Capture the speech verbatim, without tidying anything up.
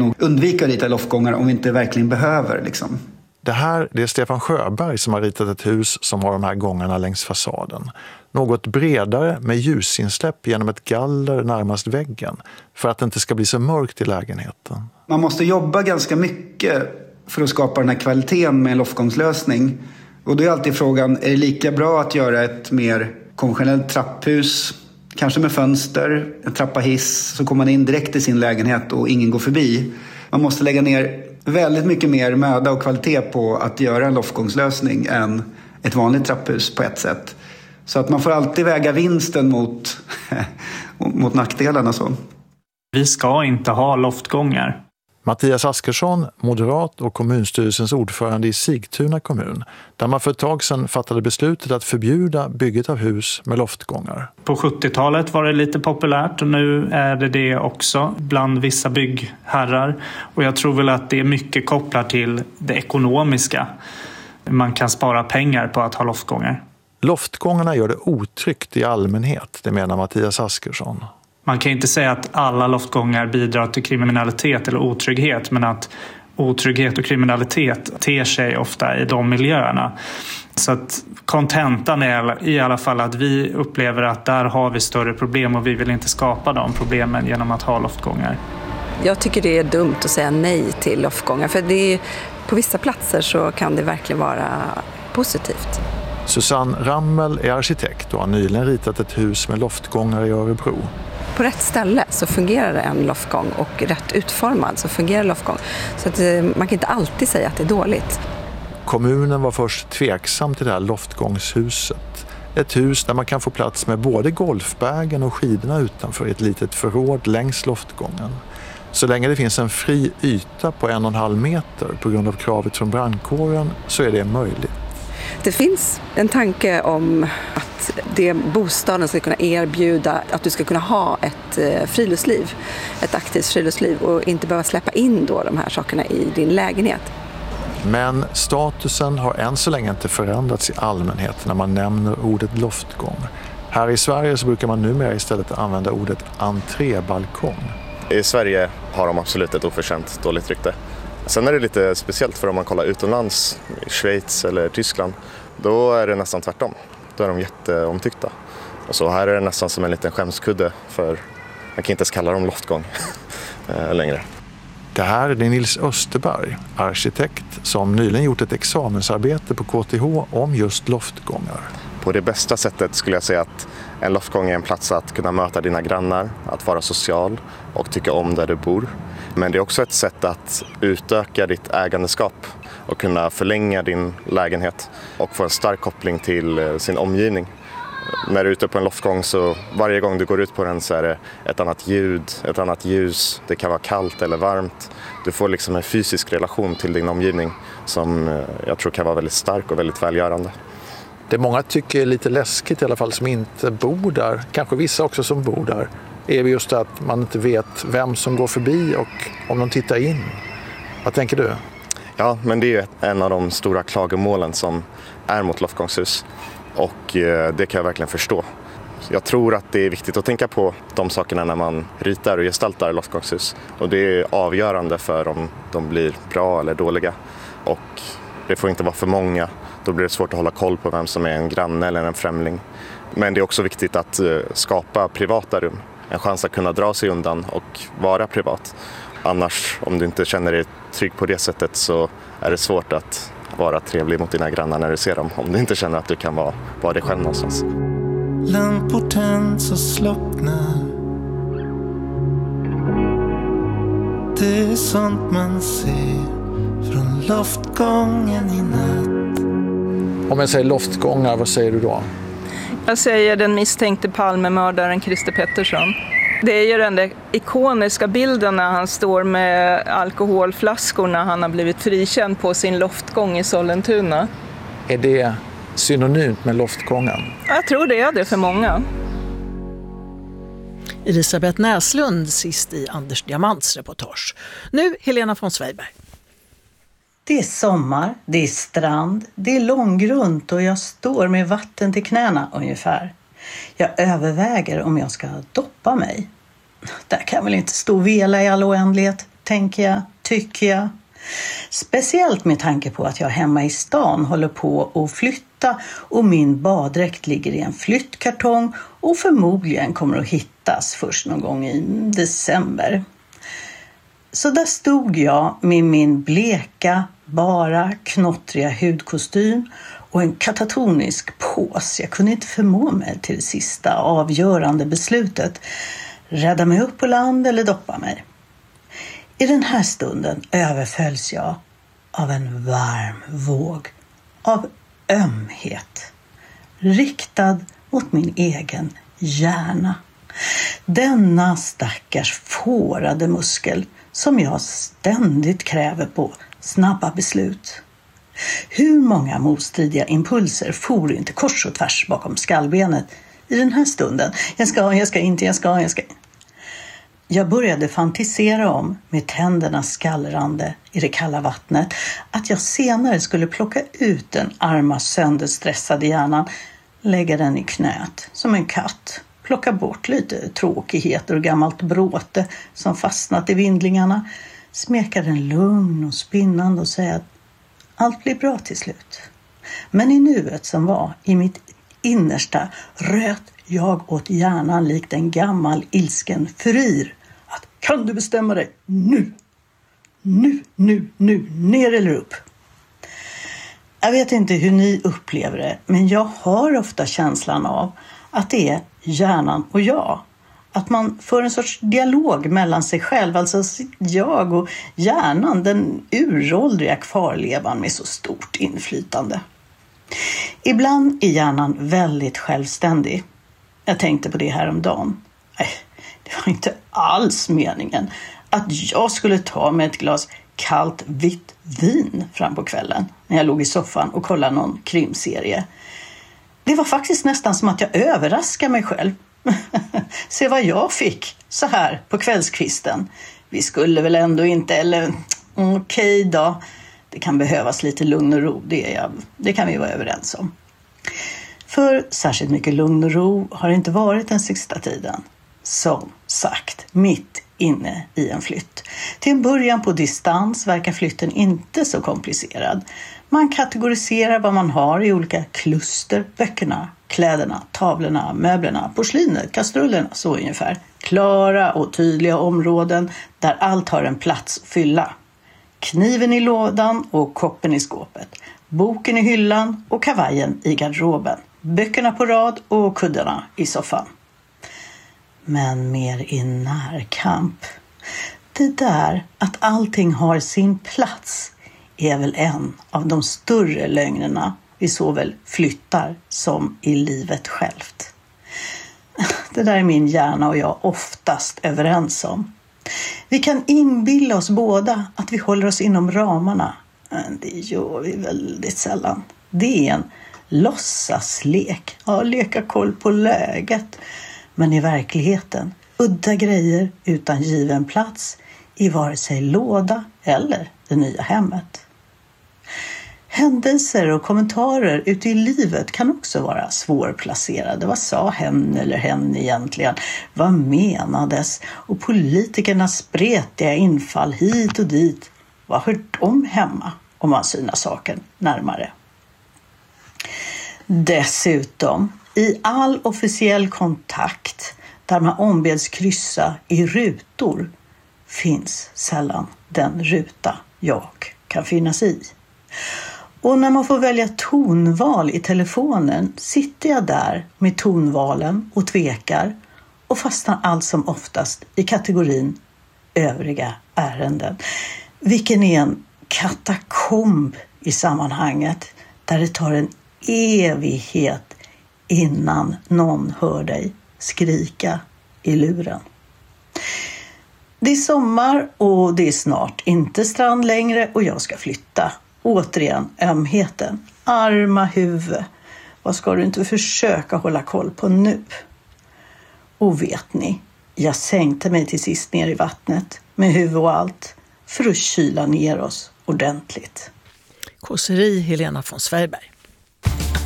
nog undvika att rita loftgångar om vi inte verkligen behöver liksom. Det här det är Stefan Sjöberg som har ritat ett hus som har de här gångarna längs fasaden. Något bredare med ljusinsläpp genom ett galler närmast väggen för att det inte ska bli så mörkt i lägenheten. Man måste jobba ganska mycket för att skapa den här kvaliteten med en loftgångslösning. Och då är alltid frågan, är det lika bra att göra ett mer konventionellt trapphus, kanske med fönster, en trappa hiss, så kommer man in direkt i sin lägenhet och ingen går förbi. Man måste lägga ner väldigt mycket mer möda och kvalitet på att göra en loftgångslösning än ett vanligt trapphus på ett sätt. Så att man får alltid väga vinsten mot, mot nackdelarna. Så. Vi ska inte ha loftgångar. Mattias Askersson, moderat och kommunstyrelsens ordförande i Sigtuna kommun, där man för ett tag sedan fattade beslutet att förbjuda bygget av hus med loftgångar. På sjuttiotalet var det lite populärt och nu är det det också bland vissa byggherrar. Och jag tror väl att det är mycket kopplat till det ekonomiska. Man kan spara pengar på att ha loftgångar. Loftgångarna gör det otryggt i allmänhet, det menar Mattias Askersson. Man kan inte säga att alla loftgångar bidrar till kriminalitet eller otrygghet, men att otrygghet och kriminalitet ter sig ofta i de miljöerna. Så att kontentan är i alla fall att vi upplever att där har vi större problem och vi vill inte skapa de problemen genom att ha loftgångar. Jag tycker det är dumt att säga nej till loftgångar, för det är, på vissa platser så kan det verkligen vara positivt. Susanne Rammel är arkitekt och har nyligen ritat ett hus med loftgångar i Örebro. På rätt ställe så fungerar en loftgång och rätt utformad så fungerar loftgång. Så att man kan inte alltid säga att det är dåligt. Kommunen var först tveksam till det här loftgångshuset. Ett hus där man kan få plats med både golfbägen och skidorna utanför ett litet förråd längs loftgången. Så länge det finns en fri yta på en och en halv meter på grund av kravet från brandkåren så är det möjligt. Det finns en tanke om att det bostaden ska kunna erbjuda, att du ska kunna ha ett friluftsliv, ett aktivt friluftsliv och inte behöva släppa in då de här sakerna i din lägenhet. Men statusen har än så länge inte förändrats i allmänhet när man nämner ordet loftgång. Här i Sverige så brukar man numera istället använda ordet entrébalkong. I Sverige har de absolut ett oförtjänt dåligt rykte. Sen är det lite speciellt för om man kollar utomlands, i Schweiz eller Tyskland, då är det nästan tvärtom. Då är de jätteomtyckta. Och så här är det nästan som en liten skämskudde, för man kan inte ens kalla dem loftgång längre. Det här är Nils Österberg, arkitekt som nyligen gjort ett examensarbete på K T H om just loftgångar. På det bästa sättet skulle jag säga att en loftgång är en plats att kunna möta dina grannar, att vara social och tycka om där du bor. Men det är också ett sätt att utöka ditt ägandeskap och kunna förlänga din lägenhet och få en stark koppling till sin omgivning. När du är ute på en loftgång så varje gång du går ut på den så är det ett annat ljud, ett annat ljus. Det kan vara kallt eller varmt. Du får liksom en fysisk relation till din omgivning som jag tror kan vara väldigt stark och väldigt välgörande. Det många tycker är lite läskigt i alla fall som inte bor där, kanske vissa också som bor där, är just att man inte vet vem som går förbi och om de tittar in. Vad tänker du? Ja, men det är en av de stora klagomålen som är mot loftgångshus. Och det kan jag verkligen förstå. Jag tror att det är viktigt att tänka på de sakerna när man ritar och gestaltar loftgångshus. Och det är avgörande för om de blir bra eller dåliga. Och det får inte vara för många. Då blir det svårt att hålla koll på vem som är en granne eller en främling. Men det är också viktigt att skapa privata rum. En chans att kunna dra sig undan och vara privat. Annars, om du inte känner dig trygg på det sättet så är det svårt att vara trevlig mot dina grannar när du ser dem. Om du inte känner att du kan vara, vara dig själv någonstans. Lampor tänds och slocknar. Det är sånt man ser från loftgången i natt. Om jag säger loftgångar, vad säger du då? Jag säger den misstänkte Palmemördaren Christer Pettersson. Det är ju den där ikoniska bilden när han står med alkoholflaskor när han har blivit frikänd på sin loftgång i Sollentuna. Är det synonymt med loftgången? Jag tror det är det för många. Elisabeth Näslund sist i Anders Diamants reportage. Nu Helena von Sveiberg. Det är sommar, det är strand, det är långgrunt och jag står med vatten till knäna ungefär. Jag överväger om jag ska doppa mig. Där kan väl inte stå och vela i all oändlighet. tänker jag, tycker jag. Speciellt med tanke på att jag hemma i stan håller på att flytta och min baddräkt ligger i en flyttkartong och förmodligen kommer att hittas först någon gång i december. Så där stod jag med min bleka, bara, knottriga hudkostym och en katatonisk pås. Jag kunde inte förmå mig till det sista avgörande beslutet. Rädda mig upp på land eller doppa mig. I den här stunden överfölls jag av en varm våg av ömhet. Riktad mot min egen hjärna. Denna stackars fårade muskel som jag ständigt kräver på snabba beslut. Hur många motstridiga impulser for inte kors och tvärs bakom skallbenet i den här stunden? Jag ska, jag ska inte, jag ska, jag ska. Jag började fantisera om, med tänderna skallrande i det kalla vattnet, att jag senare skulle plocka ut den arma sönderstressade hjärnan, lägga den i knät som en katt, plocka bort lite tråkigheter och gammalt bråte som fastnat i vindlingarna, smeka den lugn och spinnande och säga att allt blir bra till slut. Men i nuet som var, i mitt innersta, röt jag åt hjärnan likt en gammal ilsken furir. Att kan du bestämma dig nu? Nu, nu, nu, ner eller upp? Jag vet inte hur ni upplever det, men jag har ofta känslan av att det är hjärnan och jag. Att man för en sorts dialog mellan sig själv, alltså jag och hjärnan, den uråldriga kvarlevan med så stort inflytande. Ibland är hjärnan väldigt självständig. Jag tänkte på det här om dagen. Nej, det var inte alls meningen att jag skulle ta med ett glas kallt vitt vin fram på kvällen när jag låg i soffan och kollade någon krimserie. Det var faktiskt nästan som att jag överraskade mig själv. Se vad jag fick så här på kvällskvisten. Vi skulle väl ändå inte, eller okej okay då. Det kan behövas lite lugn och ro, det, är jag, det kan vi vara överens om. För särskilt mycket lugn och ro har det inte varit den sista tiden. Som sagt, mitt inne i en flytt. Till en början på distans verkar flytten inte så komplicerad. Man kategoriserar vad man har i olika kluster, böckerna, kläderna, tavlorna, möblerna, porslinet, kastrullerna, så ungefär. Klara och tydliga områden där allt har en plats att fylla. Kniven i lådan och koppen i skåpet. Boken i hyllan och kavajen i garderoben. Böckerna på rad och kuddarna i soffan. Men mer i närkamp. Det där att allting har sin plats är väl en av de större lögnerna vi såväl flyttar som i livet självt. Det där är min hjärna och jag oftast överens om. Vi kan inbilla oss båda att vi håller oss inom ramarna. Men det gör vi väldigt sällan. Det är en låtsaslek. Ja, leka koll på läget. Men i verkligheten, udda grejer utan given plats i vare sig låda eller det nya hemmet. Händelser och kommentarer ute i livet kan också vara svårplacerade. Vad sa hen eller hen egentligen? Vad menades? Och politikernas spretiga infall hit och dit. Vad hör de hemma om man synar saken närmare? Dessutom, i all officiell kontakt där man ombeds kryssa i rutor finns sällan den ruta jag kan finnas i. Och när man får välja tonval i telefonen sitter jag där med tonvalen och tvekar och fastnar allt som oftast i kategorin övriga ärenden. Vilken är en katakomb i sammanhanget där det tar en evighet innan någon hör dig skrika i luren. Det är sommar och det är snart inte strand längre och jag ska flytta. Återigen ömheten. Arma huvud. Vad ska du inte försöka hålla koll på nu? Och vet ni, jag sänkte mig till sist ner i vattnet med huvud och allt för att kyla ner oss ordentligt. Kåseri Helena von Svejberg.